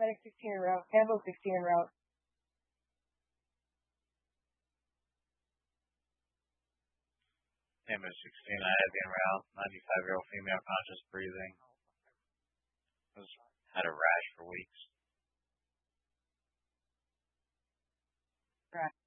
Medic 16 en route. Ambo 16 en route. Ambo 16, I have en route. 95-year-old female, conscious breathing. Had a rash for weeks. Right.